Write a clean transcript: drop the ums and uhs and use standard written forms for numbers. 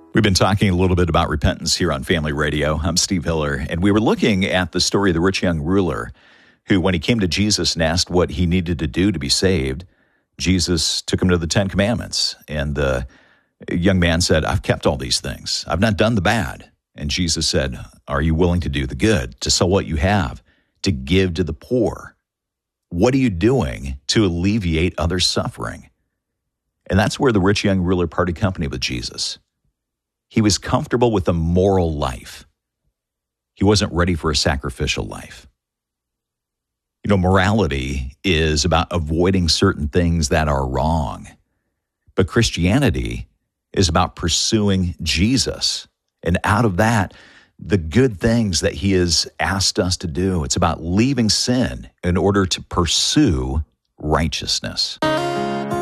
We've been talking a little bit about repentance here on Family Radio. I'm Steve Hiller, and we were looking at the story of the rich young ruler who, when he came to Jesus and asked what he needed to do to be saved, Jesus took him to the Ten Commandments. And the young man said, I've kept all these things. I've not done the bad. And Jesus said, are you willing to do the good, to sell what you have, to give to the poor? What are you doing to alleviate others' suffering? And that's where the rich young ruler parted company with Jesus. He was comfortable with a moral life. He wasn't ready for a sacrificial life. You know, morality is about avoiding certain things that are wrong. But Christianity is about pursuing Jesus. And out of that, the good things that he has asked us to do. It's about leaving sin in order to pursue righteousness.